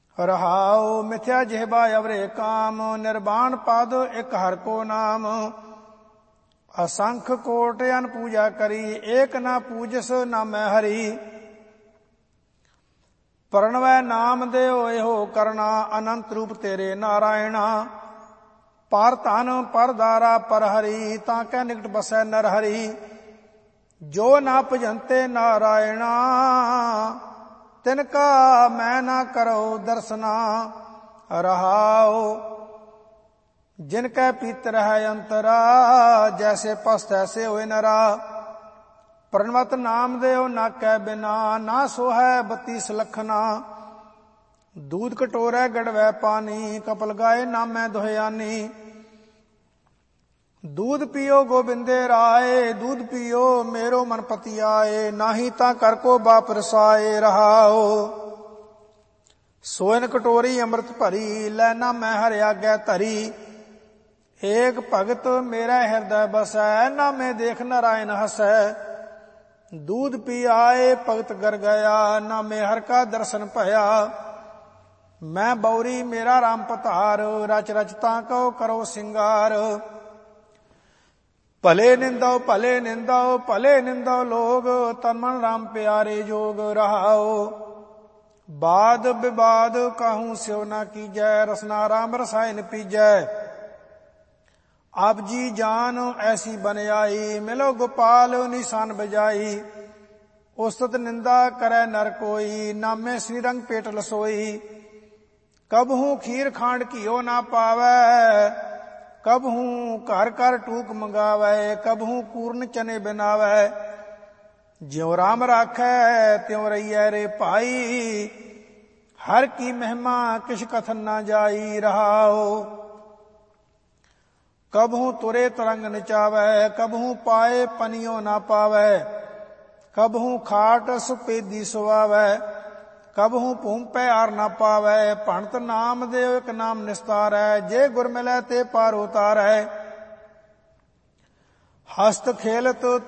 ਰਹਾਉ ਮਿਥਿਆ ਜਿਹਬਾ ਅਵਰੇ ਕਾਮ, ਨਿਰਵਾਣ ਪਦ ਇੱਕ ਹਰਿ ਕੋ ਨਾਮ। ਅਸੰਖ ਕੋਟ ਅਨ ਪੂਜਾ ਕਰੀ, ਏਕ ਨਾ ਪੂਜਸ ਨਾਮੈ ਹਰੀ। ਪਰਣਵੈ ਨਾਮ ਦਿਓ ਇਹੋ ਕਰਨਾ, ਅਨੰਤ ਰੂਪ ਤੇਰੇ ਨਾਰਾਇਣਾ। ਪਰ ਧਨ ਪਰ ਦਾਰਾ ਪਰ ਹਰੀ, ਤਾਂ ਕੈ ਨਿਕਟ ਬਸੈ ਨਰ ਹਰੀ। ਜੋ ਨਾ ਭਜੰਤੇ ਨਾਰਾਇਣਾ, ਤਿਨ ਕਾ ਮੈਂ ਨਾ ਕਰੋ ਦਰਸਨਾ। ਰਹਾਉ ਜਿਨ ਕੈ ਪੀਤਰ ਹੈ ਅੰਤਰਾ, ਜੈਸੇ ਪਸ ਤੈਸੇ ਹੋਏ ਨਰਾ। ਪ੍ਰਣਵਤ ਨਾਮ ਦਿਓ ਨਾ ਕੈ ਬਿਨਾ, ਨਾ ਸੋ ਹੈ 32 ਲਖਨਾ। ਦੂਧ ਕਟੋਰੈ ਗੜਵੈ ਪਾਨੀ, ਕਪਲ ਗਾਏ ਨਾਮੈ ਦੁਹਿਆਨੀ। दूध पियो गोबिंदे राय, दूध पियो मेरो मन पति आए। नाही ता कर को बाप रसाए। रहाओ सोयन कटोरी अमृत भरी, लैना मैं हर आग्ञा धरी। एक भगत मेरा हृदय बसै, ना मैं देख नारायण हसै। दूध पी आए भगत गर गया, ना मैं हर का दर्शन भया। मैं बौरी मेरा राम पतार, रच रच ता कहो करो सिंगार। भले निंदाओ भले निंदाओ भले निंदाओ लोग, तन मन राम प्यारे जोग। रहाओ बाद विवाद कहूँ स्यो ना कीजै, रसना राम रसायन पीजै। आप जी जान ऐसी बन आई, मिलो गोपाल निशान बजाई। उस्तत निंदा करे नर कोई, नामे श्रीरंग पेट लसोई। कबहू खीर खांड घियो ना पावै, कबहू घर घर टूक मंगावै। कबहू पूर्ण चने बनावै, ज्यों राम राखै त्यों रहिए रे भाई। हर की महिमा किश कथन ना जाई। रहाओ कबहू तुरे तरंग नचावै, कबहू पाए पनियो ना पावै। कबहू खाट सुपेदी सुवावै, कबहू भूम पै आर ना पावै। भणत नाम देव एक नाम निस्तारै, जे गुर मिलै ते पार उतारै। हस्त खेलत